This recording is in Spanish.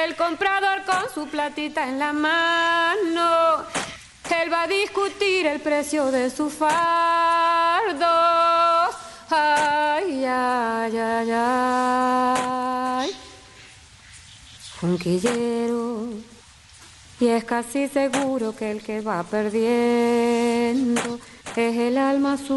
El comprador con su platita en la mano, él va a discutir el precio de su fardo. Ay, ay, ay, ay. Un quillero, y es casi seguro que el que va perdiendo es el alma suya.